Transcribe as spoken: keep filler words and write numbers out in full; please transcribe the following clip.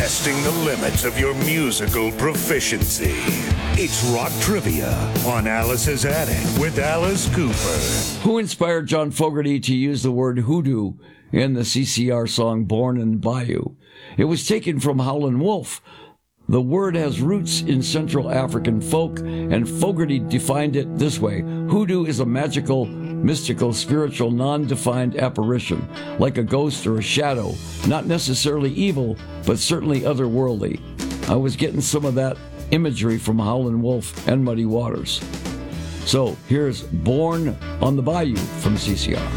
testing the limits of your musical proficiency. It's Rock Trivia on Alice's Attic with Alice Cooper. Who inspired John Fogerty to use the word hoodoo in the C C R song Born in the Bayou? It was taken from Howlin' Wolf. The word has roots in Central African folk, and Fogerty defined it this way. Hoodoo is a magical, mystical, spiritual, non-defined apparition, like a ghost or a shadow, not necessarily evil, but certainly otherworldly. I was getting some of that imagery from Howlin' Wolf and Muddy Waters. So here's Born on the Bayou from C C R.